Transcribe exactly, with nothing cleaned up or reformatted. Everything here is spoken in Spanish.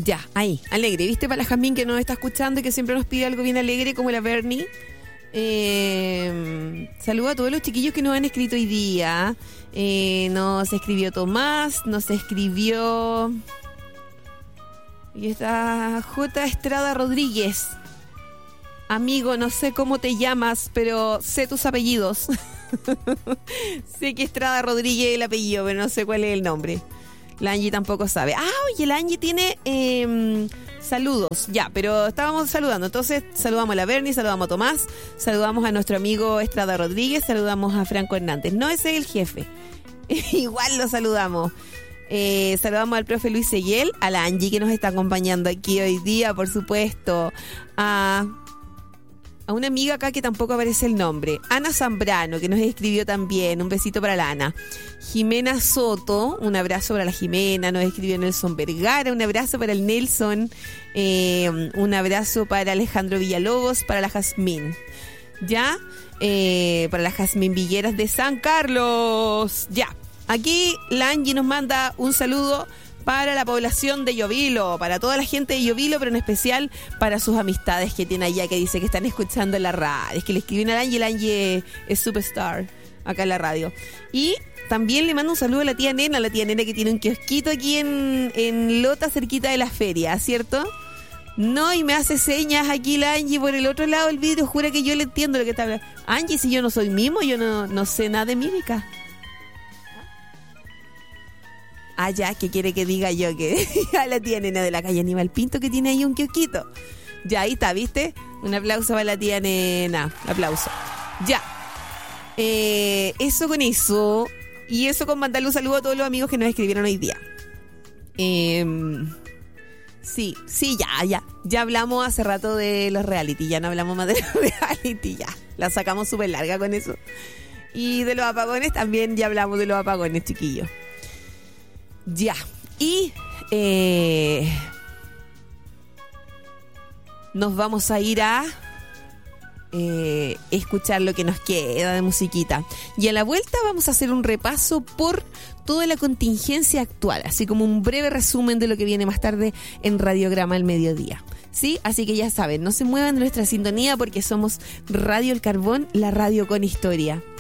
Ya, ahí, alegre. ¿Viste? Para la Jazmín que nos está escuchando y que siempre nos pide algo bien alegre, como la Bernie. Eh, saludo a todos los chiquillos que nos han escrito hoy día. Eh, nos escribió Tomás, nos escribió... Y está J. Estrada Rodríguez. Amigo, no sé cómo te llamas, pero sé tus apellidos. Sé que Estrada Rodríguez es el apellido, pero no sé cuál es el nombre. La Angie tampoco sabe. Ah, oye, la Angie tiene eh, saludos. Ya, pero estábamos saludando. Entonces, saludamos a la Bernie, saludamos a Tomás, saludamos a nuestro amigo Estrada Rodríguez, saludamos a Franco Hernández. No, ese es el jefe. Igual lo saludamos. Eh, saludamos al profe Luis Seguel, a la Angie que nos está acompañando aquí hoy día, por supuesto. A... A una amiga acá que tampoco aparece el nombre. Ana Zambrano, que nos escribió también. Un besito para la Ana. Jimena Soto, un abrazo para la Jimena. Nos escribió Nelson Vergara, un abrazo para el Nelson. Eh, un abrazo para Alejandro Villalobos, para la Jazmín. Ya, eh, para la Jazmín Villeras de San Carlos. Ya, aquí la Angie nos manda un saludo para la población de Llovilo, para toda la gente de Llovilo, pero en especial para sus amistades que tiene allá, que dice que están escuchando la radio. Es que le escribí a Angie, la Angie es, es superstar acá en la radio. Y también le mando un saludo a la tía Nena, la tía Nena que tiene un kiosquito aquí en, en Lota, cerquita de la feria, ¿cierto? No, y me hace señas aquí la Angie por el otro lado del vidrio, jura que yo le entiendo lo que está hablando. Angie, si yo no soy mimo, yo no, no sé nada de mímica. Ah, ya, ¿qué quiere que diga yo? Que ya la tía Nena de la calle Aníbal Pinto, que tiene ahí un kiosquito. Ya, ahí está, ¿viste? Un aplauso para la tía Nena. Aplauso. Ya. Eh, eso con eso. Y eso con mandarle un saludo a todos los amigos que nos escribieron hoy día. Eh, sí, sí, ya, ya. Ya hablamos hace rato de los reality. Ya no hablamos más de los reality, ya. La sacamos súper larga con eso. Y de los apagones también ya hablamos de los apagones, chiquillos. Ya, y eh, nos vamos a ir a eh, escuchar lo que nos queda de musiquita. Y a la vuelta vamos a hacer un repaso por toda la contingencia actual, así como un breve resumen de lo que viene más tarde en Radiograma al Mediodía. ¿Sí? Así que ya saben, no se muevan de nuestra sintonía porque somos Radio El Carbón, la radio con historia.